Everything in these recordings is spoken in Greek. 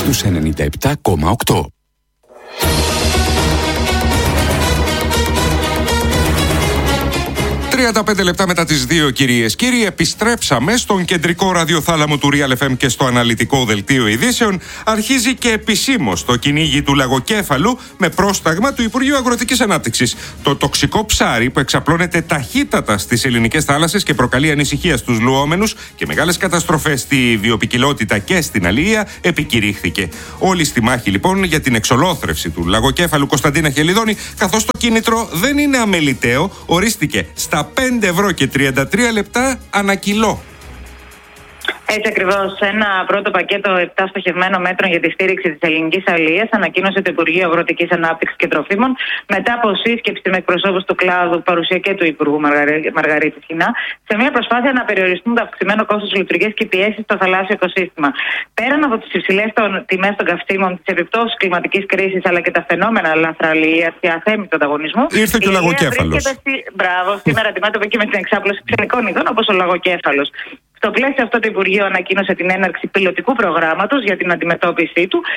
στους 97,8. 35 λεπτά μετά τις 2, κυρίες κύριοι, επιστρέψαμε στον κεντρικό ραδιοθάλαμο του Real FM και στο αναλυτικό δελτίο ειδήσεων. Αρχίζει και επισήμως το κυνήγι του λαγοκέφαλου με πρόσταγμα του Υπουργείου Αγροτικής Ανάπτυξης. Το τοξικό ψάρι που εξαπλώνεται ταχύτατα στις ελληνικές θάλασσες και προκαλεί ανησυχία στους λουόμενους και μεγάλες καταστροφές στη βιοποικιλότητα και στην αλληλεία επικηρύχθηκε. Όλοι στη μάχη λοιπόν για την εξολόθρευση του λαγοκέφαλου. Κωνσταντίνα Χελιδόνη, καθώς το κίνητρο δεν είναι αμεληταίο, ορίστηκε στα 5 ευρώ και 33 λεπτά ανά κιλό. Έτσι ακριβώς. Ένα πρώτο πακέτο 7 στοχευμένων μέτρων για τη στήριξη της ελληνικής αλληλείας ανακοίνωσε το Υπουργείο Αγροτικής Ανάπτυξης και Τροφίμων μετά από σύσκεψη με εκπροσώπους του κλάδου, παρουσία και του Υπουργού Μαργαρίτη Σχοινά, σε μια προσπάθεια να περιοριστούν το αυξημένο κόστος λειτουργίας και πιέσεις στο θαλάσσιο οικοσύστημα. Πέραν από τις υψηλές τιμές των καυσίμων, τις επιπτώσεις κλιματικής κρίσης αλλά και τα φαινόμενα λαθραλιείας και αθέμητου ανταγωνισμού. Ήρθε και ο λαγοκέφαλος. Μπράβο, σήμερα αντιμέτωπε και με την εξάπλωση ξενικών ειδών όπως ο λαγοκέφαλος. Στο πλαίσιο αυτό, το Υπουργείο ανακοίνωσε την έναρξη πιλωτικού προγράμματος για την αντιμετώπιση του,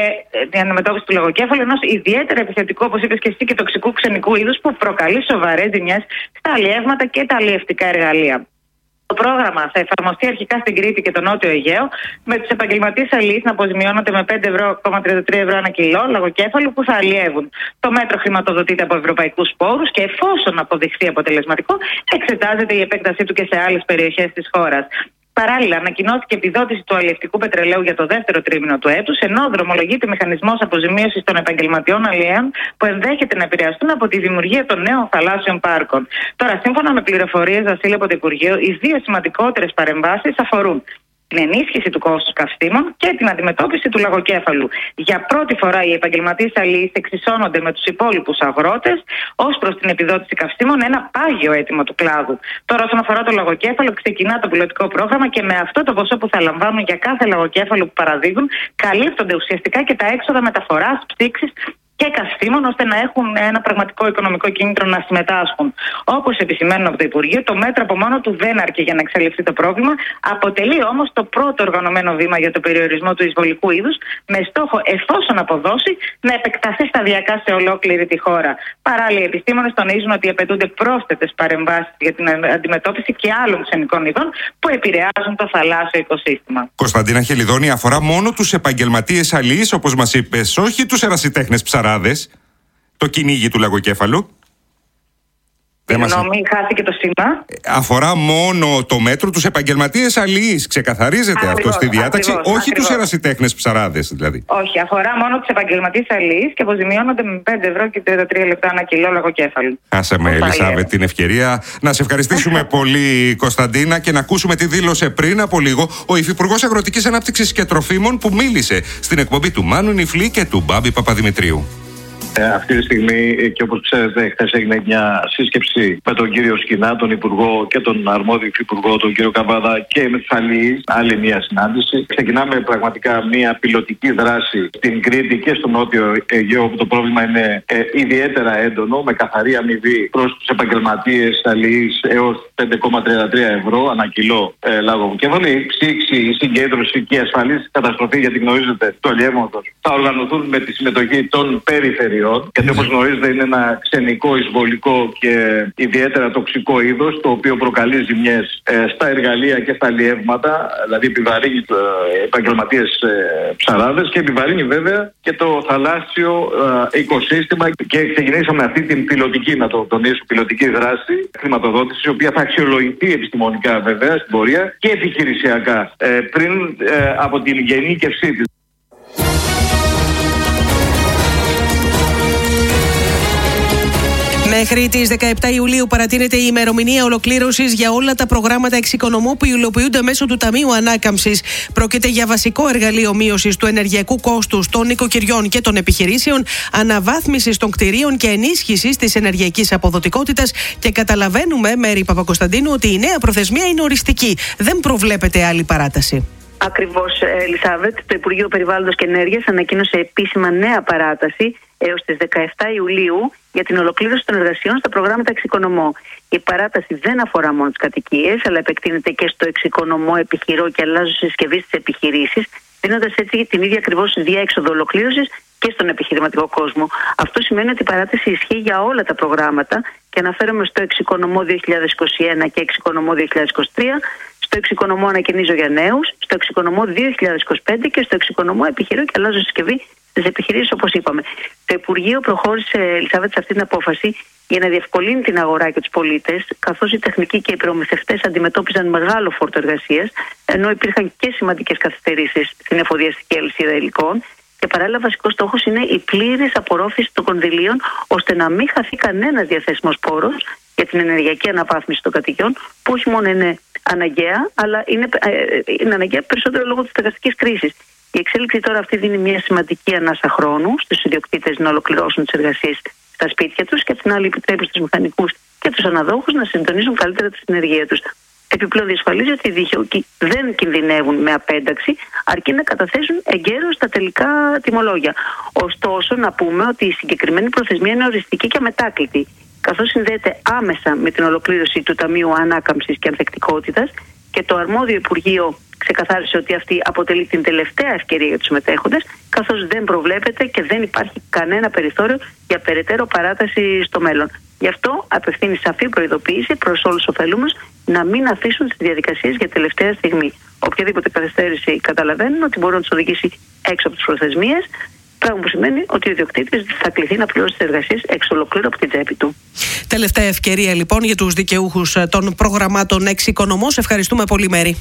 την αντιμετώπιση του λαγοκέφαλου, ενός ιδιαίτερα επιθετικού, όπως είπες και εσύ, και τοξικού ξενικού είδους που προκαλεί σοβαρές ζημιές στα αλλιεύματα και τα αλλιευτικά εργαλεία. Το πρόγραμμα θα εφαρμοστεί αρχικά στην Κρήτη και τον Νότιο Αιγαίο, με τους επαγγελματίες αλληλείς να αποζημιώνονται με 5,33 ευρώ ανά κιλό λαγοκέφαλου που θα αλλιεύουν. Το μέτρο χρηματοδοτείται από ευρωπαϊκούς πόρους και εφόσον αποδειχθεί αποτελεσματικό, εξετάζεται η επέκτασή του και σε άλλες περιοχές της χώρας. Παράλληλα, ανακοινώθηκε επιδότηση του αλλιευτικού πετρελαίου για το δεύτερο τρίμηνο του έτους, ενώ δρομολογείται μηχανισμός αποζημίωσης των επαγγελματιών αλλιέων που ενδέχεται να επηρεαστούν από τη δημιουργία των νέων θαλάσσιων πάρκων. Τώρα, σύμφωνα με πληροφορίες δασίλη από το Υπουργείο, οι δύο σημαντικότερες παρεμβάσεις αφορούν την ενίσχυση του κόστους καυσίμων και την αντιμετώπιση του λαγοκέφαλου. Για πρώτη φορά οι επαγγελματίες αλληλείς εξισώνονται με τους υπόλοιπους αγρότες ως προς την επιδότηση καυσίμων, ένα πάγιο αίτημα του κλάδου. Τώρα, όσον αφορά το λαγοκέφαλο, ξεκινά το πιλωτικό πρόγραμμα και με αυτό το ποσό που θα λαμβάνουν για κάθε λαγοκέφαλο που παραδίδουν, καλύπτονται ουσιαστικά και τα έξοδα μεταφοράς, ψήξης και καυσίμων, ώστε να έχουν ένα πραγματικό οικονομικό κίνητρο να συμμετάσχουν. Όπως επισημαίνουν από το Υπουργείο, το μέτρο από μόνο του δεν αρκεί για να εξαλειφθεί το πρόβλημα. Αποτελεί όμως το πρώτο οργανωμένο βήμα για το περιορισμό του εισβολικού είδους, με στόχο, εφόσον αποδώσει, να επεκταθεί σταδιακά σε ολόκληρη τη χώρα. Παράλληλα, οι επιστήμονες τονίζουν ότι απαιτούνται πρόσθετες παρεμβάσεις για την αντιμετώπιση και άλλων ξενικών ειδών που επηρεάζουν το θαλάσσιο οικοσύστημα. Κωνσταντίνα Χελιδόνη, αφορά μόνο τους επαγγελματίες αλληλείς, όπως μας είπες, όχι τους ερασιτέχνες ψαράδες, το κυνήγι του λαγοκέφαλου. Συγγνώμη, χάθηκε το σήμα. Αφορά μόνο το μέτρο τους επαγγελματίες αλληλείς. Ξεκαθαρίζεται αυτό στη διάταξη, όχι τους ερασιτέχνες ψαράδες δηλαδή. Όχι, αφορά μόνο τους επαγγελματίες αλληλείς και αποζημιώνονται με 5 ευρώ και 33 λεπτά ανά κιλό λαγοκέφαλου. Χάσαμε, Ελισάβετ, την ευκαιρία να σε ευχαριστήσουμε πολύ, Κωνσταντίνα, και να ακούσουμε τι δήλωσε πριν από λίγο ο Υφυπουργός Αγροτικής Ανάπτυξης και Τροφίμων, που μίλησε στην εκπομπή του Μάνου Νιφλή και του Μπάμπη Παπαδημητρίου. Αυτή τη στιγμή, και όπως ξέρετε, χθες έγινε μια σύσκεψη με τον κύριο Σχοινά, τον Υπουργό, και τον αρμόδιο Υπουργό, τον κύριο Καβάδα, και με τους αλληλείς. Άλλη μια συνάντηση. Ξεκινάμε πραγματικά μια πιλωτική δράση στην Κρήτη και στο Νότιο Αιγαίο, όπου το πρόβλημα είναι ιδιαίτερα έντονο, με καθαρή αμοιβή προς τους επαγγελματίες αλληλείς έως 5,33 ευρώ ανά κιλό λαγοκέφαλο. Η ψήξη, η συγκέντρωση και η ασφαλής καταστροφή, γιατί γνωρίζετε, του αλλιεύματος θα οργανωθούν με τη συμμετοχή των περιφερειών. Γιατί, όπως γνωρίζετε, είναι ένα ξενικό, εισβολικό και ιδιαίτερα τοξικό είδος, το οποίο προκαλεί ζημιές στα εργαλεία και στα αλλιεύματα, δηλαδή επιβαρύνει επαγγελματίες ψαράδες και επιβαρύνει βέβαια και το θαλάσσιο οικοσύστημα. Και ξεκινήσαμε αυτή την πιλωτική, να το τονίσω, πιλωτική δράση χρηματοδότηση, η οποία θα αξιολογηθεί επιστημονικά βέβαια στην πορεία και επιχειρησιακά πριν από την γενίκευσή της. Μέχρι τις 17 Ιουλίου παρατείνεται η ημερομηνία ολοκλήρωσης για όλα τα προγράμματα εξοικονομού που υλοποιούνται μέσω του Ταμείου Ανάκαμψης. Πρόκειται για βασικό εργαλείο μείωσης του ενεργειακού κόστους των νοικοκυριών και των επιχειρήσεων, αναβάθμισης των κτηρίων και ενίσχυσης της ενεργειακής αποδοτικότητας. Και καταλαβαίνουμε, Μέρη Παπακοσταντίνου, ότι η νέα προθεσμία είναι οριστική. Δεν προβλέπεται άλλη παράταση. Ακριβώς, Ελισάβετ. Το Υπουργείο Περιβάλλοντος και Ενέργειας ανακοίνωσε επίσημα νέα παράταση έως τις 17 Ιουλίου για την ολοκλήρωση των εργασιών στα προγράμματα εξοικονομώ. Η παράταση δεν αφορά μόνο τις κατοικίες, αλλά επεκτείνεται και στο εξοικονομώ επιχειρώ και αλλάζω συσκευή στις επιχειρήσεις δίνοντας έτσι την ίδια ακριβώς διέξοδο ολοκλήρωσης και στον επιχειρηματικό κόσμο. Αυτό σημαίνει ότι η παράταση ισχύει για όλα τα προγράμματα και αναφέρομαι στο Εξοικονομώ 2021 και Εξοικονομώ 2023, στο Εξοικονομώ Ανακαινίζω για Νέους, στο Εξοικονομώ 2025 και στο Εξοικονομώ Επιχειρώ και Αλλάζω Συσκευή στις επιχειρήσεις, όπως είπαμε. Το Υπουργείο προχώρησε, Ελισάβετ, σε αυτή την απόφαση για να διευκολύνει την αγορά και τους πολίτες, καθώς οι τεχνικοί και οι προμηθευτές αντιμετώπιζαν μεγάλο φόρτο εργασίας, ενώ υπήρχαν και σημαντικές καθυστερήσεις στην εφοδιαστική αλυσίδα υλικών. Και παράλληλα, βασικός στόχος είναι η πλήρης απορρόφηση των κονδυλίων, ώστε να μην χαθεί κανένας διαθέσιμος πόρος για την ενεργειακή αναβάθμιση των κατοικιών, που όχι μόνο είναι αναγκαία, αλλά είναι αναγκαία περισσότερο λόγω της στεγαστικής κρίσης. Η εξέλιξη τώρα αυτή δίνει μια σημαντική ανάσα χρόνου στους ιδιοκτήτες να ολοκληρώσουν τις εργασίες στα σπίτια τους και απ' την άλλη επιτρέπει στους μηχανικούς και τους αναδόχους να συντονίζουν καλύτερα την ενέργειά τους. Επιπλέον διασφαλίζει ότι οι δικαιούχοι δεν κινδυνεύουν με απένταξη, αρκεί να καταθέσουν εγκαίρως τα τελικά τιμολόγια. Ωστόσο, να πούμε ότι η συγκεκριμένη προθεσμία είναι οριστική και αμετάκλητη, καθώς συνδέεται άμεσα με την ολοκλήρωση του Ταμείου Ανάκαμψης και Ανθεκτικότητας και το αρμόδιο Υπουργείο ξεκαθάρισε ότι αυτή αποτελεί την τελευταία ευκαιρία για τους συμμετέχοντες, καθώς δεν προβλέπεται και δεν υπάρχει κανένα περιθώριο για περαιτέρω παράταση στο μέλλον. Γι' αυτό απευθύνει σαφή προειδοποίηση προς όλους τους ωφελούμενους να μην αφήσουν τις διαδικασίες για τελευταία στιγμή. Οποιαδήποτε καθυστέρηση καταλαβαίνουν ότι μπορεί να τους οδηγήσει έξω από τις προθεσμίες, πράγμα που σημαίνει ότι ο ιδιοκτήτης θα κληθεί να πληρώσει τις εργασίες εξ ολοκλήρου από την τσέπη του. Τελευταία ευκαιρία λοιπόν για τους δικαιούχους των προγραμμάτων Εξοικονομώ. Σε ευχαριστούμε πολύ, Μέρη.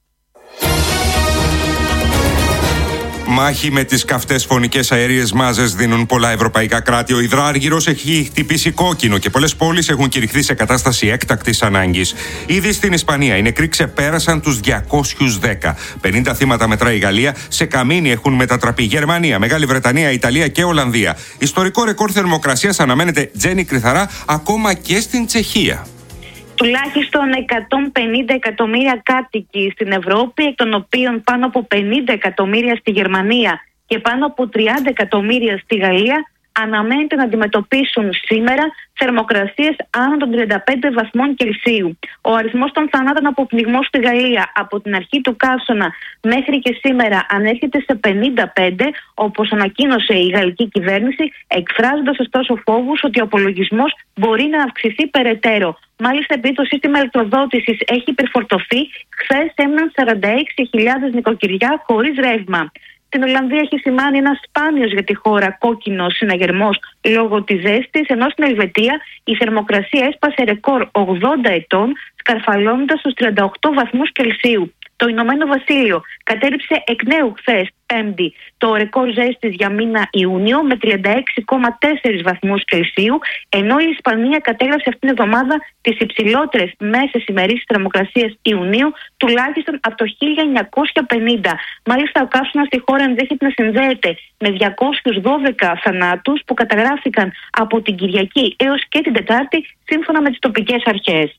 Μάχη με τις καυτές φωνικές αέριες μάζες δίνουν πολλά ευρωπαϊκά κράτη. Ο υδράργυρος έχει χτυπήσει κόκκινο και πολλές πόλεις έχουν κηρυχθεί σε κατάσταση έκτακτης ανάγκης. Ήδη στην Ισπανία οι νεκροί ξεπέρασαν τους 210. 50 θύματα μετράει η Γαλλία. Σε καμίνι έχουν μετατραπεί Γερμανία, Μεγάλη Βρετανία, Ιταλία και Ολλανδία. Ιστορικό ρεκόρ θερμοκρασίας αναμένεται, Τζέννη Κρυθαρά, ακόμα και στην Τσεχία. Τουλάχιστον 150 εκατομμύρια κάτοικοι στην Ευρώπη, εκ των οποίων πάνω από 50 εκατομμύρια στη Γερμανία και πάνω από 30 εκατομμύρια στη Γαλλία, αναμένεται να αντιμετωπίσουν σήμερα θερμοκρασίες άνω των 35 βαθμών Κελσίου. Ο αριθμός των θανάτων από πνιγμό στη Γαλλία από την αρχή του καύσωνα μέχρι και σήμερα ανέρχεται σε 55, όπως ανακοίνωσε η γαλλική κυβέρνηση, εκφράζοντας ωστόσο φόβους ότι ο απολογισμός μπορεί να αυξηθεί περαιτέρω. Μάλιστα, επειδή το σύστημα ηλεκτροδότησης έχει υπερφορτωθεί, χθες έμειναν 46.000 νοικοκυριά χωρίς ρεύμα. Στην Ολλανδία έχει σημάνει ένα σπάνιος για τη χώρα κόκκινος συναγερμός λόγω της ζέστης, ενώ στην Ελβετία η θερμοκρασία έσπασε ρεκόρ 80 ετών, σκαρφαλώνοντας στους 38 βαθμούς Κελσίου. Το Ηνωμένο Βασίλειο κατέριψε εκ νέου χθες, Πέμπτη, το ρεκόρ ζέστης για μήνα Ιούνιο με 36,4 βαθμούς Κελσίου, ενώ η Ισπανία κατέγραψε αυτήν την εβδομάδα τις υψηλότερες μέσες ημερήσεις θερμοκρασίας Ιουνίου, τουλάχιστον από το 1950. Μάλιστα, ο καύσωνας στη χώρα ενδέχεται να συνδέεται με 212 θανάτους που καταγράφηκαν από την Κυριακή έως και την Τετάρτη, σύμφωνα με τις τοπικές αρχές.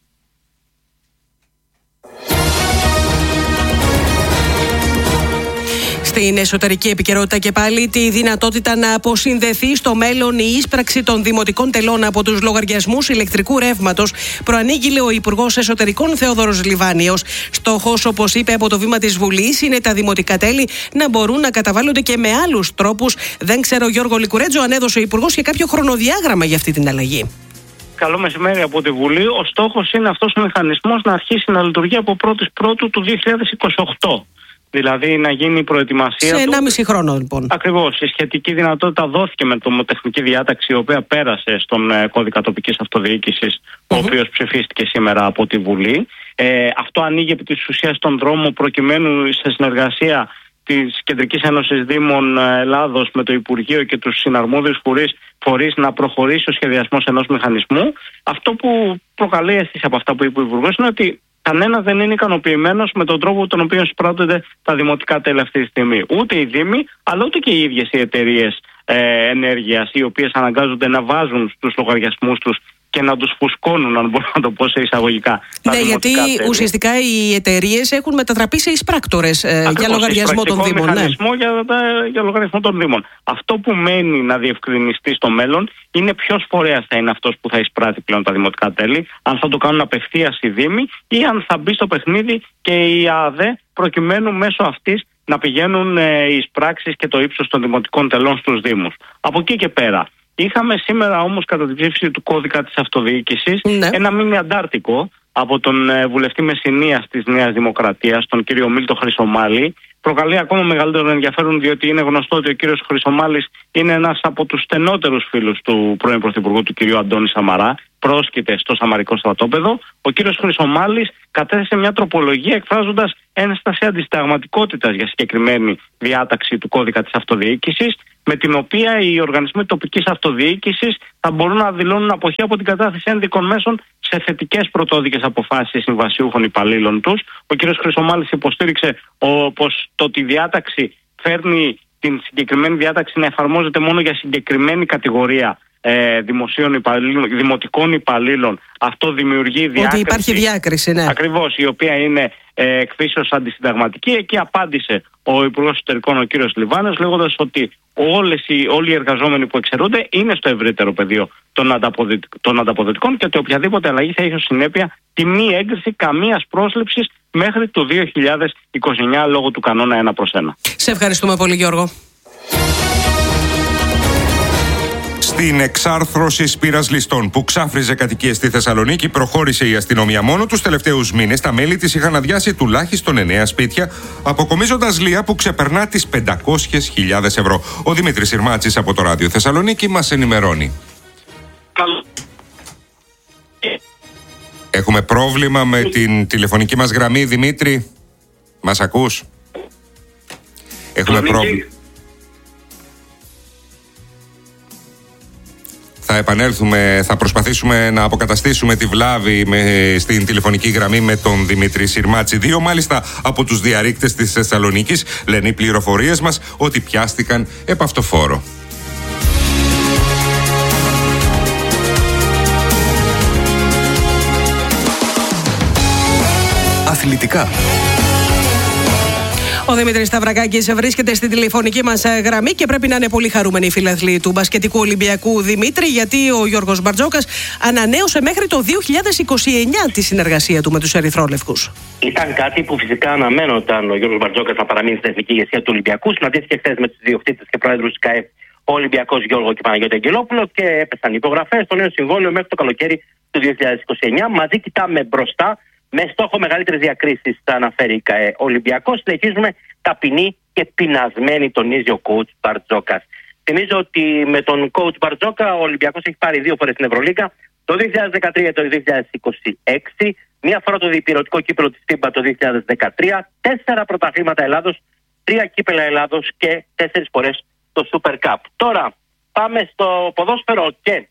Στην εσωτερική επικαιρότητα και πάλι τη δυνατότητα να αποσυνδεθεί στο μέλλον η ίσπραξη των δημοτικών τελών από τους λογαριασμούς ηλεκτρικού ρεύματος, προανήγγειλε ο Υπουργός Εσωτερικών Θεόδωρος Λιβάνιος. Στόχος, όπως είπε, από το βήμα της Βουλής είναι τα δημοτικά τέλη να μπορούν να καταβάλλονται και με άλλους τρόπους. Δεν ξέρω, Γιώργο Λικουρέτζο, αν έδωσε ο Υπουργός και κάποιο χρονοδιάγραμμα για αυτή την αλλαγή. Καλό μεσημέρι από τη Βουλή. Ο στόχος είναι αυτός ο μηχανισμός να αρχίσει να λειτουργεί από 1η Πρώτου του 2028. Δηλαδή να γίνει η προετοιμασία. Σε 1,5 χρόνο, λοιπόν. Ακριβώς. Η σχετική δυνατότητα δόθηκε με νομοτεχνική διάταξη, η οποία πέρασε στον κώδικα τοπικής αυτοδιοίκησης, ο οποίος ψηφίστηκε σήμερα από τη Βουλή. Αυτό ανοίγει επί της ουσίας τον δρόμο προκειμένου σε συνεργασία της Κεντρικής Ένωσης Δήμων Ελλάδος με το Υπουργείο και τους συναρμόδιους φορείς να προχωρήσει ο σχεδιασμός ενός μηχανισμού. Αυτό που προκαλεί αίσθηση από αυτά που είπε ο Υπουργός είναι ότι κανένας δεν είναι ικανοποιημένος με τον τρόπο τον οποίο εισπράττονται τα δημοτικά τέλη αυτή τη στιγμή. Ούτε οι Δήμοι, αλλά ούτε και οι ίδιες οι εταιρείες ενέργειας, οι οποίες αναγκάζονται να βάζουν στους λογαριασμούς τους και να τους φουσκώνουν, αν μπορώ να το πω σε εισαγωγικά. Ναι, γιατί ουσιαστικά οι εταιρείες έχουν μετατραπεί σε εισπράκτορες για λογαριασμό των Δήμων. Μηχανισμό για λογαριασμό των Δήμων. Αυτό που μένει να διευκρινιστεί στο μέλλον είναι ποιος φορέας θα είναι αυτός που θα εισπράττει πλέον τα δημοτικά τέλη, αν θα το κάνουν απευθείας οι Δήμοι ή αν θα μπει στο παιχνίδι και η ΑΔΕ, προκειμένου μέσω αυτής να πηγαίνουν εις πράξεις και το ύψος των δημοτικών τελών στους Δήμους. Από εκεί και πέρα. Είχαμε σήμερα όμως κατά την ψήφιση του κώδικα της αυτοδιοίκησης ένα μήνυμα αντάρτικο από τον βουλευτή Μεσσηνίας της Νέας Δημοκρατίας, τον κύριο Μίλτο Χρυσομάλη. Προκαλεί ακόμα μεγαλύτερο ενδιαφέρον, διότι είναι γνωστό ότι ο κύριος Χρυσομάλης είναι ένας από τους στενότερους φίλους του πρώην Πρωθυπουργού, του κυρίου Αντώνη Σαμαρά. Πρόσκειται στο Σαμαρικό στρατόπεδο. Ο κύριος Χρυσομάλης κατέθεσε μια τροπολογία εκφράζοντας ένσταση αντισυνταγματικότητας για συγκεκριμένη διάταξη του κώδικα της αυτοδιοίκησης, με την οποία οι οργανισμοί τοπικής αυτοδιοίκησης θα μπορούν να δηλώνουν αποχή από την κατάθεση ένδικων μέσων σε θετικές πρωτόδικες αποφάσεις συμβασιούχων υπαλλήλων τους. Ο κ. Χρυσομάλης υποστήριξε πως το ότι η διάταξη φέρνει την συγκεκριμένη διάταξη να εφαρμόζεται μόνο για συγκεκριμένη κατηγορία δημοσίων υπαλλήλων, δημοτικών υπαλλήλων. Αυτό δημιουργεί διάκριση. Ότι υπάρχει διάκριση, ναι. Ακριβώς, η οποία είναι εκφύσεως αντισυνταγματική. Εκεί απάντησε ο Υπουργός Εσωτερικών, ο κύριος Λιβάνος, λέγοντας ότι όλοι οι εργαζόμενοι που εξαιρούνται είναι στο ευρύτερο πεδίο των ανταποδοτικών και ότι οποιαδήποτε αλλαγή θα έχει ως συνέπεια τη μη έγκριση καμίας πρόσληψης μέχρι το 2029 λόγω του κανόνα 1/1. Σε ευχαριστούμε πολύ, Γιώργο. Στην εξάρθρωση σπήρας ληστών που ξάφριζε κατοικίες στη Θεσσαλονίκη, προχώρησε η αστυνομία. Μόνο τους τελευταίους μήνες τα μέλη της είχαν αδειάσει τουλάχιστον 9 σπίτια, αποκομίζοντας λία που ξεπερνά τις 500.000 ευρώ. Ο Δημήτρης Συρμάτσης από το Ράδιο Θεσσαλονίκη μας ενημερώνει. Έχουμε πρόβλημα με την τηλεφωνική μας γραμμή, Δημήτρη. Μας ακούς? Έχουμε πρόβλημα. Θα επανέλθουμε, θα προσπαθήσουμε να αποκαταστήσουμε τη βλάβη στην τηλεφωνική γραμμή με τον Δημήτρη Συρμάτση. 2 μάλιστα από τους διαρρήκτες της Θεσσαλονίκης λένε οι πληροφορίες μας ότι πιάστηκαν επ' αυτοφόρο. Αθλητικά. Ο Δημήτρης Σταυρακάκης βρίσκεται στην τηλεφωνική μας γραμμή και πρέπει να είναι πολύ χαρούμενοι οι φίλαθλοι του μπασκετικού Ολυμπιακού, Δημήτρη, γιατί ο Γιώργος Μπαρτζόκας ανανέωσε μέχρι το 2029 τη συνεργασία του με τους Ερυθρόλευκους. Ήταν κάτι που φυσικά αναμένονταν ο Γιώργος Μπαρτζόκας να παραμείνει στην εθνική ηγεσία του Ολυμπιακού. Συναντήθηκε χθες με τους διοκτήτες και πρόεδρους της ΚΑΕ, ο Ολυμπιακός Γιώργο και Παναγιώτη Αγγελόπουλο, και έπεσαν υπογραφές στο νέο συμβόλαιο μέχρι το καλοκαίρι του 2029. Μαζί κοιτάμε μπροστά. Με στόχο μεγαλύτερες διακρίσεις, θα αναφέρει η ΚΑΕ. Ολυμπιακός, συνεχίζουμε ταπεινοί και πεινασμένοι, τονίζει ο coach Μπαρτζόκας. Θυμίζω ότι με τον coach Μπαρτζόκα ο Ολυμπιακός έχει πάρει 2 φορές την Ευρωλίγκα, το 2013 και το 2026, μία φορά το διπυρωτικό κύπελο της FIBA το 2013, 4 πρωταθλήματα Ελλάδος, 3 κύπελα Ελλάδος και 4 φορές το Super Cup. Τώρα πάμε στο ποδόσφαιρο και...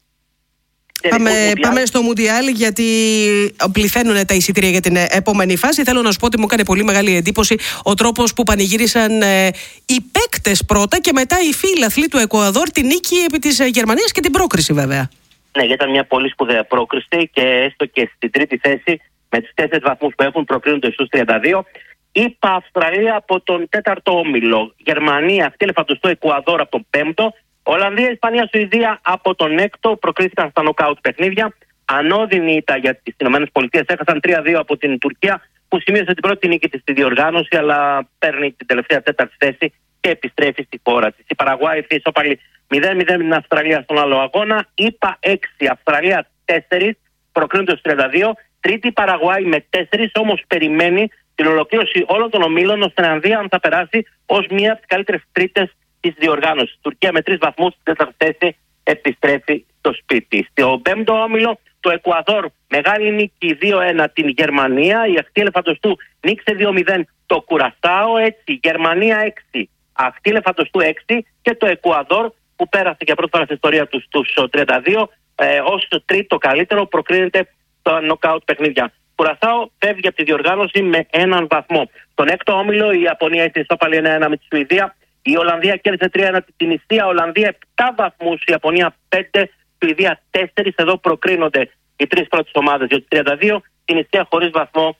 Πάμε στο Μουντιάλ, γιατί πληθαίνουν τα εισιτήρια για την επόμενη φάση. Θέλω να σου πω ότι μου έκανε πολύ μεγάλη εντύπωση ο τρόπος που πανηγύρισαν οι παίκτες πρώτα και μετά οι φίλαθλοι του Εκουαδόρ την νίκη επί της Γερμανίας και την πρόκριση, βέβαια. Ναι, ήταν μια πολύ σπουδαία πρόκριση και έστω και στην τρίτη θέση με τους 4 βαθμούς που έχουν προκρίνονται στους 32. Είπα Αυστραλία από τον 4ο όμιλο, Γερμανία, αυτή ελεφαντοστό, Εκουαδόρ από τον 5ο. Ολλανδία, Ισπανία, Σουηδία από τον 6ο προκρίθηκαν στα νοκάουτ παιχνίδια. Ανώδυνη ήττα για τις ΗΠΑ, έχασαν 3-2 από την Τουρκία, που σημείωσε την πρώτη νίκη της στη διοργάνωση, αλλά παίρνει την τελευταία 4η θέση και επιστρέφει στη χώρα της. Η Παραγουάη ισόπαλη 0-0 με την Αυστραλία στον άλλο αγώνα. ΗΠΑ 6, Αυστραλία 4, προκρίνονται στους 32. Τρίτη Παραγουάη με 4, όμως περιμένει την ολοκλήρωση όλων των ομίλων, ώστε να δει αν θα περάσει ως μία από τις καλύτερες τρίτες της διοργάνωσης. Τουρκία με 3 βαθμούς στην 4η θέση επιστρέφει στο σπίτι. Στο 5ο όμιλο, το Εκουαδόρ, μεγάλη νίκη 2-1 την Γερμανία. Η ακτή ελεφαντοστού νίκησε 2-0 το Κουρασάο. Έτσι, Γερμανία 6, ακτή ελεφαντοστού 6 και το Εκουαδόρ, που πέρασε για πρώτη φορά στην ιστορία του στους 32, ως τρίτο καλύτερο, προκρίνεται στα νοκάουτ παιχνίδια. Κουρασάο φεύγει από τη διοργάνωση με 1 βαθμό. Στον 6ο όμιλο, η Ιαπωνία έχει ισόπαλη 1-1 με τη Σουηδία. Η Ολλανδία κέρδισε 3-1 την Τινησία. Ολλανδία 7 βαθμούς, η Ιαπωνία 5, Σουηδία 4. Εδώ προκρίνονται οι 3 πρώτες ομάδες για το 32. Τινησία χωρίς βαθμό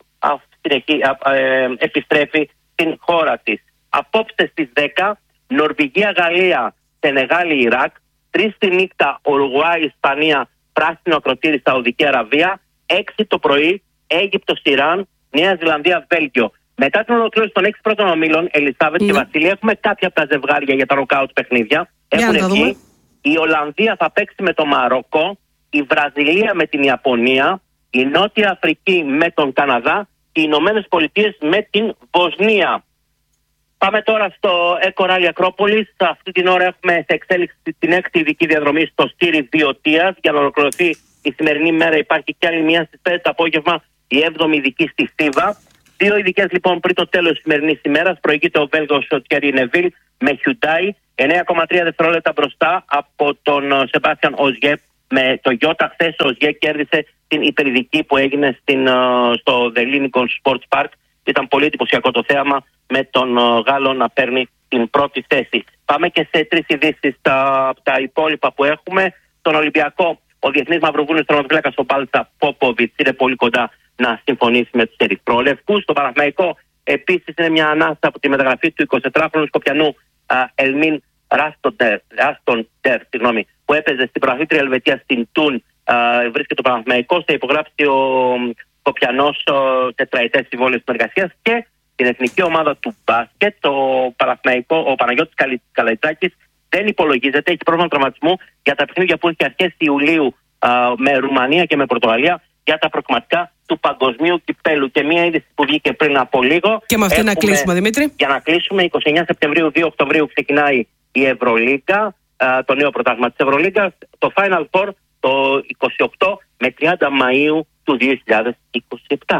επιστρέφει στην χώρα της. Απόψε στις 10, Νορβηγία, Γαλλία, Σενεγάλη, Ιράκ. 3 τη νύχτα, Ουρουγουάη, Ισπανία, πράσινο ακροτήρι, Σαουδική Αραβία. 6 το πρωί, Αίγυπτος, Ιράν, Νέα Ζηλανδία, Βέλγιο. Μετά την ολοκλήρωση των 6 πρώτων ομίλων, Ελισάβετ και Βασίλη, έχουμε κάποια από τα ζευγάρια για τα νοκάουτ παιχνίδια. Έχουν βγει. Η Ολλανδία θα παίξει με το Μαρόκο, η Βραζιλία με την Ιαπωνία, η Νότια Αφρική με τον Καναδά και οι Ηνωμένες Πολιτείες με την Βοσνία. Πάμε τώρα στο Eco Rally Ακρόπολης. Αυτή την ώρα έχουμε σε εξέλιξη την 6η ειδική διαδρομή στο Στήρι Βιωτίας. Για να ολοκληρωθεί η σημερινή μέρα υπάρχει και άλλη μία στις 5 το απόγευμα, η 7η ειδική στη Θήβα. 2 ειδικές λοιπόν πριν το τέλος της σημερινής ημέρας. Προηγείται ο Βέλγος ο Thierry Neuville με Hyundai. 9,3 δευτερόλεπτα μπροστά από τον Σεμπάστιαν Οζιέ με το Ιώτα. Χθες ο Οζιέ κέρδισε την υπερειδική που έγινε στο The Lincoln Sports Park. Ήταν πολύ εντυπωσιακό το θέαμα με τον Γάλλο να παίρνει την πρώτη θέση. Πάμε και σε 3 ειδήσεις τα υπόλοιπα που έχουμε. Στον Ολυμπιακό, ο Διεθνής Μαυροβούνιος τερματοφύλακας ο Μπάλτσα Πόποβιτς είναι πολύ κοντά να συμφωνήσει με τους ερυθρόλευκους. Στο Παναθηναϊκό επίσης είναι μια ανάσα από τη μεταγραφή του 24χρονου Σκοπιανού Ελμίν Ράστοντερ, που έπαιζε στην πρωταθλήτρια Ελβετία στην Τουν. Βρίσκεται το Παναθηναϊκό, θα υπογράψει ο Σκοπιανός τετραετές συμβόλαιο συνεργασίας και την εθνική ομάδα του μπάσκετ, ο Παναγιώτης Καλαϊτζάκης δεν υπολογίζεται, έχει πρόβλημα τραυματισμού για τα παιχνίδια που έχει αρχίσει Ιουλίου με Ρουμανία και με Πορτογαλία για τα προκριματικά του Παγκοσμίου Κυπέλου. Και μία είδηση που βγήκε πριν από λίγο. Και με αυτή να κλείσουμε, Δημήτρη. Για να κλείσουμε, 29 Σεπτεμβρίου, 2 Οκτωβρίου ξεκινάει η Ευρωλίγκα, το νέο πρωτάθλημα της Ευρωλίγκας, το Final Four το 28 με 30 Μαΐου του 2027.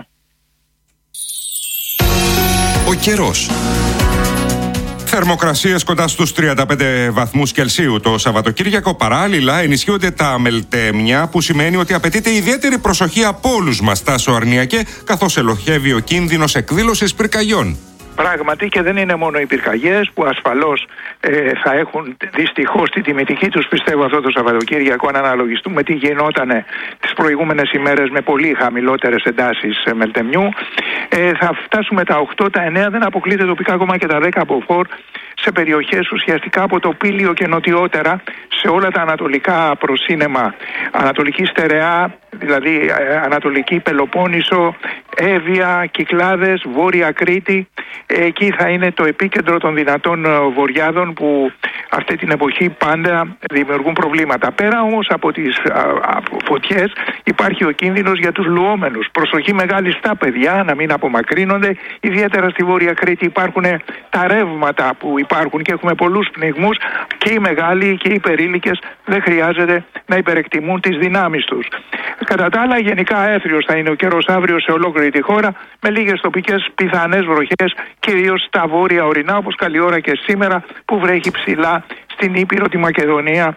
Ο καιρός. Θερμοκρασίες κοντά στους 35 βαθμούς Κελσίου το Σαββατοκύριακο. Παράλληλα ενισχύονται τα μελτέμια, που σημαίνει ότι απαιτείται ιδιαίτερη προσοχή από όλους μας, Τάσο Αρνιακέ, καθώς ελοχεύει ο κίνδυνος εκδήλωσης πυρκαγιών. Πράγματι, και δεν είναι μόνο οι πυρκαγιές που ασφαλώς θα έχουν δυστυχώς τη τιμητική τους, πιστεύω, αυτό το Σαββατοκύριακο, αν αναλογιστούμε τι γινόταν τις προηγούμενες ημέρες με πολύ χαμηλότερες εντάσεις μελτεμιού. Θα φτάσουμε τα 8, τα 9, δεν αποκλείται τοπικά ακόμα και τα 10 από φόρ σε περιοχές ουσιαστικά από το Πήλιο και νοτιότερα, σε όλα τα ανατολικά προσύνεμα, Ανατολική Στερεά, δηλαδή Ανατολική Πελοπόννησο, Εύβοια, Κυκλάδες, Βόρεια Κρήτη. Εκεί θα είναι το επίκεντρο των δυνατών βοριάδων που αυτή την εποχή πάντα δημιουργούν προβλήματα. Πέρα όμως από τις φωτιές υπάρχει ο κίνδυνος για τους λουόμενους. Προσοχή μεγάλη στα παιδιά να μην απομακρύνονται. Ιδιαίτερα στη Βόρεια Κρήτη υπάρχουν τα ρεύματα που υπάρχουν και έχουμε πολλούς πνιγμούς, και οι μεγάλοι και οι υπερήλικες δεν χρειάζεται να υπερεκτιμούν τις δυνάμεις τους. Κατά τα άλλα, γενικά έθριος θα είναι ο καιρός αύριο σε ολόκληρη τη χώρα, με λίγες τοπικές πιθανές βροχές, κυρίως στα βόρεια ορεινά, όπως καλή ώρα και σήμερα που βρέχει ψηλά στην Ήπειρο, τη Μακεδονία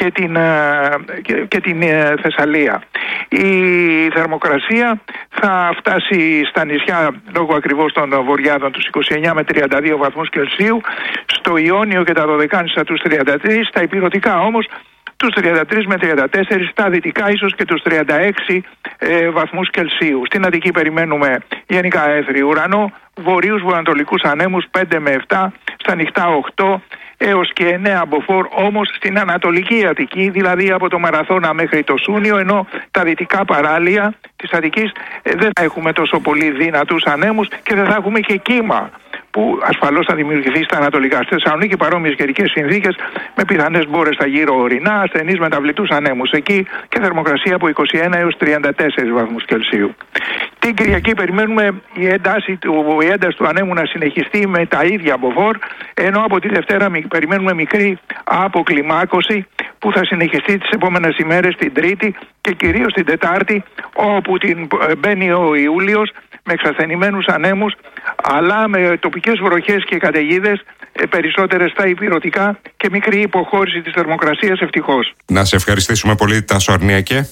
και την Θεσσαλία. Η θερμοκρασία θα φτάσει στα νησιά, λόγω ακριβώς των βοριάδων, τους 29 με 32 βαθμούς Κελσίου, στο Ιόνιο και τα Δωδεκάνησα τους 33, στα Ηπειρωτικά όμως τους 33 με 34, στα δυτικά ίσως και τους 36 βαθμούς Κελσίου. Στην Αττική περιμένουμε γενικά έθριο ουρανό, βορείους βορειοανατολικούς ανέμους 5 με 7, στα νυχτά 8 έως και 9 από φόρ, όμως στην Ανατολική Αττική, δηλαδή από το Μαραθώνα μέχρι το Σούνιο, ενώ τα δυτικά παράλια της Αττικής δεν θα έχουμε τόσο πολύ δυνατούς ανέμους και δεν θα έχουμε και κύμα, που ασφαλώς θα δημιουργηθεί στα ανατολικά. Στη Θεσσαλονίκη παρόμοιες καιρικές συνθήκες με πιθανές μπόρες στα γύρω ορεινά, ασθενείς μεταβλητούς ανέμους εκεί και θερμοκρασία από 21 έως 34 βαθμούς Κελσίου. Την Κυριακή περιμένουμε η ένταση του ανέμου να συνεχιστεί με τα ίδια από φόρ, ενώ από τη Δευτέρα περιμένουμε μικρή αποκλιμάκωση που θα συνεχιστεί τις επόμενες ημέρες, την Τρίτη και κυρίως την Τετάρτη, όπου μπαίνει ο Ιούλιος με εξασθενημένους ανέμους, αλλά με τοπικές βροχές και καταιγίδες, περισσότερες στα ηπειρωτικά, και μικρή υποχώρηση της θερμοκρασίας, ευτυχώς. Να σε ευχαριστήσουμε πολύ, Τάσο Αρνιακέ.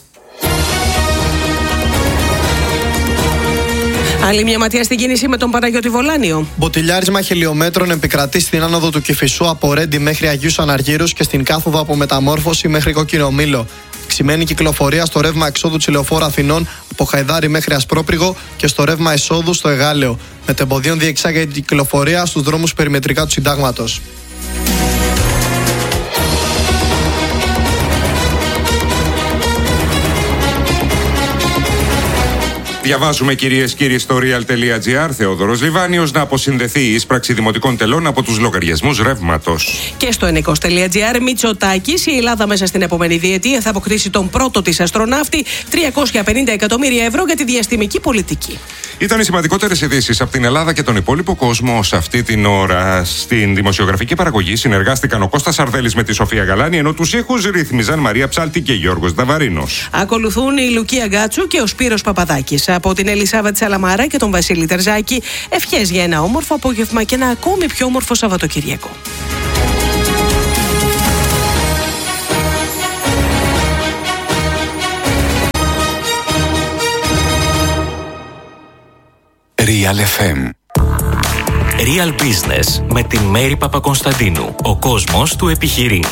Άλλη μια ματιά στην κίνηση με τον Παναγιώτη Βολάνιο. Μποτιλιάρισμα χιλιομέτρων επικρατεί στην άνοδο του Κηφισού από Ρέντι μέχρι Αγίους Αναργύρους και στην κάθοδο από Μεταμόρφωση μέχρι Κόκκινο Μήλο. Αυξημένη κυκλοφορία στο ρεύμα εξόδου της Λεωφόρου Αθηνών από Χαϊδάρι μέχρι Ασπρόπριγο και στο ρεύμα εισόδου στο Εγάλεο. Μετεμποδίων διεξάγεται η κυκλοφορία στους δρόμους περιμετρικά του Συντάγματος. Διαβάζουμε, κυρίες και κύριοι, στο real.gr. Θεόδωρος Λιβάνιος να αποσυνδεθεί η εισπράξη δημοτικών τελών από τους λογαριασμούς ρεύματος. Και στο ενικός.gr, Μητσοτάκης, η Ελλάδα μέσα στην επόμενη διετία θα αποκτήσει τον πρώτο της αστροναύτη, 350 εκατομμύρια ευρώ για τη διαστημική πολιτική. Ήταν οι σημαντικότερες ειδήσεις από την Ελλάδα και τον υπόλοιπο κόσμο σε αυτή την ώρα. Στην δημοσιογραφική παραγωγή συνεργάστηκαν ο Κώστας Αρδέλης με τη Σοφία Γαλάνη, ενώ τους ήχους ρύθμιζαν Μαρία Ψάλτη και Γιώργος Δαβαρίνος. Ακολουθούν η Λουκία Γκάτσου και ο Σπύρος Παπαδάκης. Από την Ελισάβετ Σαλαμάρα και τον Βασίλη Τερζάκη, ευχές για ένα όμορφο απόγευμα και ένα ακόμη πιο όμορφο Σαββατοκυριακό. Real FM. Real Business με την Μέρη Παπακωνσταντίνου. Ο κόσμος του επιχειρεί.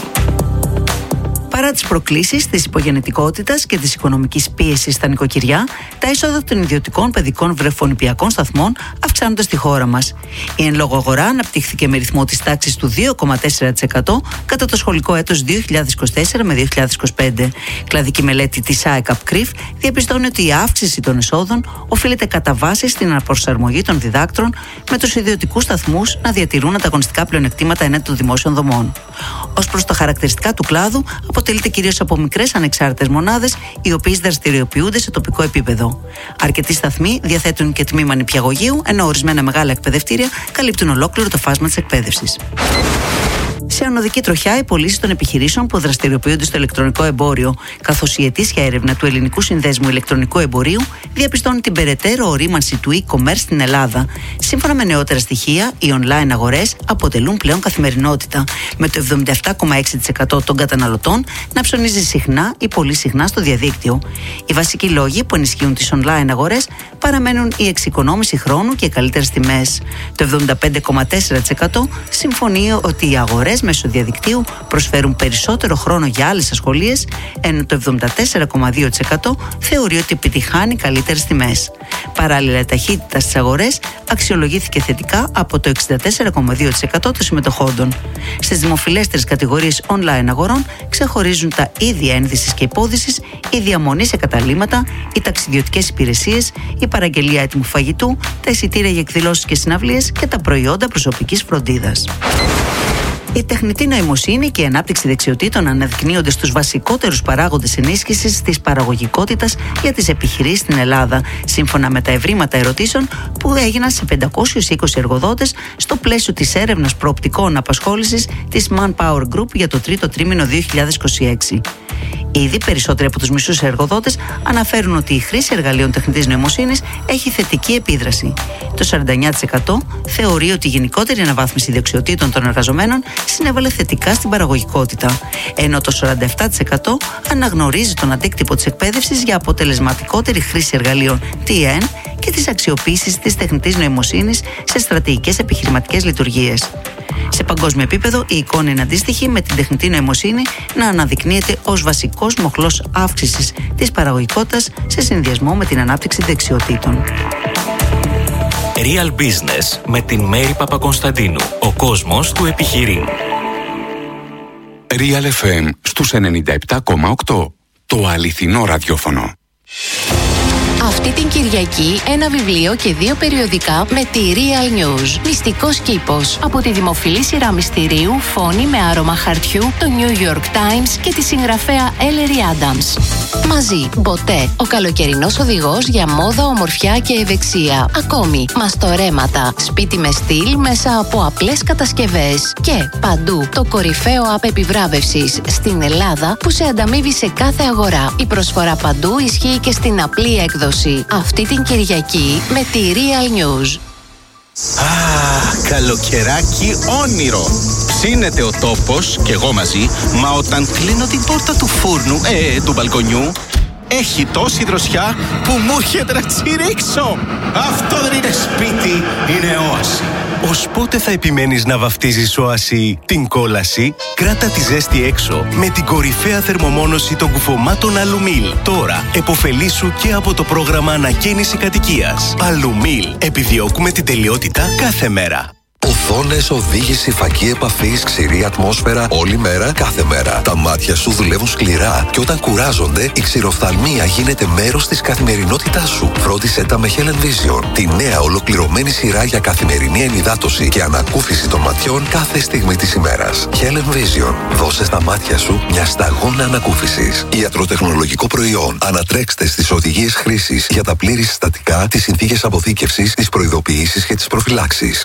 Παρά τις προκλήσεις της υπογεννητικότητας και της οικονομικής πίεσης στα νοικοκυριά, τα είσοδα των ιδιωτικών παιδικών βρεφονιπιακών σταθμών αυξάνονται στη χώρα μας. Η εν λόγω αγορά αναπτύχθηκε με ρυθμό της τάξης του 2,4% κατά το σχολικό έτος 2024 με 2025. Κλαδική μελέτη της ΑΕΚΑΠ-ΚΡΙΦ διαπιστώνει ότι η αύξηση των εσόδων οφείλεται κατά βάση στην αναπροσαρμογή των διδάκτρων, με τους ιδιωτικούς σταθμούς να διατηρούν ανταγωνιστικά πλεονεκτήματα ενάντια των δημόσιων δομών. Ως προς τα χαρακτηριστικά του κλάδου, αποτελείται κυρίως από μικρές ανεξάρτητες μονάδες, οι οποίες δραστηριοποιούνται σε τοπικό επίπεδο. Αρκετοί σταθμοί διαθέτουν και τμήμα νηπιαγωγείου, ενώ ορισμένα μεγάλα εκπαιδευτήρια καλύπτουν ολόκληρο το φάσμα της εκπαίδευσης. Σε ανωδική τροχιά οι πωλήσεις των επιχειρήσεων που δραστηριοποιούνται στο ηλεκτρονικό εμπόριο, καθώς η ετήσια έρευνα του Ελληνικού Συνδέσμου Ηλεκτρονικού Εμπορίου διαπιστώνει την περαιτέρω ορίμανση του e-commerce στην Ελλάδα. Σύμφωνα με νεότερα στοιχεία, οι online αγορές αποτελούν πλέον καθημερινότητα, με το 77,6% των καταναλωτών να ψωνίζει συχνά ή πολύ συχνά στο διαδίκτυο. Οι βασικοί λόγοι που ενισχύουν τις online αγορές παραμένουν η εξοικονόμηση χρόνου και καλύτερες τιμές. Το 75,4% συμφωνεί ότι οι αγορές μέσω διαδικτύου προσφέρουν περισσότερο χρόνο για άλλες ασχολίες, ενώ το 74,2% θεωρεί ότι επιτυχάνει καλύτερες τιμές. Παράλληλα, η ταχύτητα στις αγορές αξιολογήθηκε θετικά από το 64,2% των συμμετοχόντων. Στις δημοφιλέστερες κατηγορίες online αγορών ξεχωρίζουν τα είδη ένδυσης και υπόδυσης, η διαμονή σε καταλύματα, οι ταξιδιωτικές υπηρεσίες, η παραγγελία έτοιμου φαγητού, τα εισιτήρια για εκδηλώσεις και συναυλίες και τα προϊόντα προσωπικής φροντίδας. Η τεχνητή νοημοσύνη και η ανάπτυξη δεξιοτήτων αναδεικνύονται στους βασικότερους παράγοντες ενίσχυσης της παραγωγικότητας για τις επιχειρήσεις στην Ελλάδα, σύμφωνα με τα ευρήματα ερωτήσεων που έγιναν σε 520 εργοδότες στο πλαίσιο της έρευνας προοπτικών απασχόλησης της Manpower Group για το τρίτο τρίμηνο 2026. Ήδη περισσότεροι από τους μισούς εργοδότες αναφέρουν ότι η χρήση εργαλείων τεχνητής νοημοσύνης έχει θετική επίδραση. Το 49% θεωρεί ότι η γενικότερη αναβάθμιση δεξιοτήτων των εργαζομένων συνέβαλε θετικά στην παραγωγικότητα, ενώ το 47% αναγνωρίζει τον αντίκτυπο της εκπαίδευσης για αποτελεσματικότερη χρήση εργαλείων TN και της αξιοποίησης της τεχνητής νοημοσύνης σε στρατηγικές επιχειρηματικές λειτουργίες. Σε παγκόσμιο επίπεδο, η εικόνα είναι αντίστοιχη, με την τεχνητή νοημοσύνη να αναδεικνύεται ως βασικός μοχλός αύξησης της παραγωγικότητας σε συνδυασμό με την ανάπτυξη δεξιοτήτων. Real Business με την Μέρη Παπακωνσταντίνου. Ο κόσμος του επιχειρεί. Real FM στους 97,8. Το αληθινό ραδιόφωνο. Αυτή την Κυριακή ένα βιβλίο και 2 περιοδικά με τη Real News. Μυστικός κήπος. Από τη δημοφιλή σειρά μυστηρίου Φόνη με άρωμα χαρτιού, το New York Times και τη συγγραφέα Ellery Adams. Μαζί, Μποτέ, ο καλοκαιρινός οδηγός για μόδα, ομορφιά και ευεξία. Ακόμη, μαστορέματα, σπίτι με στυλ μέσα από απλές κατασκευές. Και παντού, το κορυφαίο app επιβράβευσης στην Ελλάδα που σε ανταμείβει σε κάθε αγορά. Η προσφορά παντού ισχύει και στην απλή έκδοση. Αυτή την Κυριακή με τη Real News. Καλοκαιράκι όνειρο. Ψήνεται ο τόπος και εγώ μαζί, μα όταν κλείνω την πόρτα του φούρνου, του μπαλκονιού, έχει τόση δροσιά που μου έρχεται να τσιρίξω. Αυτό δεν είναι σπίτι, είναι όαση. Ως πότε θα επιμένεις να βαφτίζεις όαση την κόλαση? Κράτα τη ζέστη έξω με την κορυφαία θερμομόνωση των κουφωμάτων Αλουμίλ. Τώρα εποφελήσου και από το πρόγραμμα ανακαίνιση κατοικίας. Αλουμίλ. Επιδιώκουμε την τελειότητα κάθε μέρα. Οθόνες, οδήγηση, φακή επαφής, ξηρή ατμόσφαιρα, όλη μέρα, κάθε μέρα. Τα μάτια σου δουλεύουν σκληρά και όταν κουράζονται, η ξηροφθαλμία γίνεται μέρος της καθημερινότητάς σου. Φρόντισε τα με Helen Vision, τη νέα ολοκληρωμένη σειρά για καθημερινή ενυδάτωση και ανακούφιση των ματιών κάθε στιγμή της ημέρας. Helen Vision, δώσε στα μάτια σου μια σταγόνα ανακούφισης. Ιατροτεχνολογικό προϊόν. Ανατρέξτε στις οδηγίες χρήσης για τα πλήρη συστατικά, τις συνθήκες αποθήκευσης, τις προειδοποιήσεις και τις προφυλάξεις.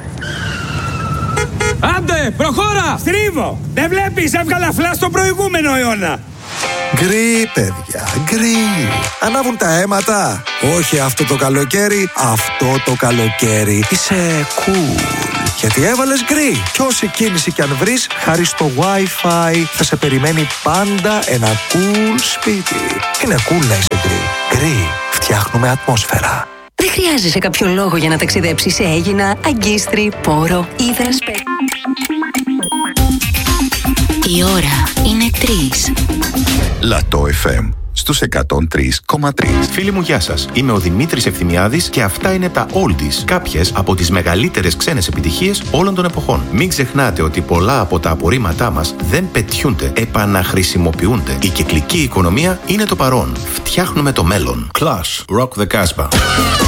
Άντε, προχώρα! Στρίβω! Δεν βλέπεις, έβγαλα φλα στο προηγούμενο αιώνα! Γκρι, παιδιά, γκρι. Ανάβουν τα αίματα. Όχι αυτό το καλοκαίρι, αυτό το καλοκαίρι. Είσαι cool. Γιατί έβαλες γκρι. Κι όση κίνηση κι αν βρεις, χάρη στο Wi-Fi θα σε περιμένει πάντα ένα cool σπίτι. Είναι cool να είσαι γκρι. Γκρι. Φτιάχνουμε ατμόσφαιρα. Δεν χρειάζεσαι κάποιο λόγο για να ταξιδέψεις σε Αίγινα, Αγκίστρι, Πόρο ή Δρασπέ. Η ώρα είναι 3. Λατό FM στους 103,3. Φίλοι μου, γεια σας. Είμαι ο Δημήτρης Ευθυμιάδης και αυτά είναι τα Oldies, κάποιες από τις μεγαλύτερες ξένες επιτυχίες όλων των εποχών. Μην ξεχνάτε ότι πολλά από τα απορρίμματά μας δεν πετιούνται, επαναχρησιμοποιούνται. Η κυκλική οικονομία είναι το παρόν. Φτιάχνουμε το μέλλον. Clash, Rock the Casbah.